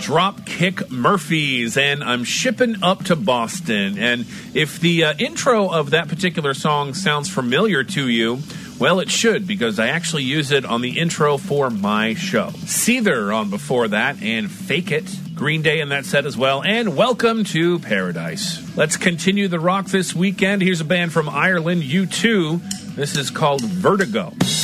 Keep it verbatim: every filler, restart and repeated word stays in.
Dropkick Murphys, and I'm shipping up to Boston. And if the uh, intro of that particular song sounds familiar to you, well, it should, because I actually use it on the intro for my show. Seether on before that, and Fake It. Green Day in that set as well, and Welcome to Paradise. Let's continue the rock this weekend. Here's a band from Ireland, U two. This is called Vertigo.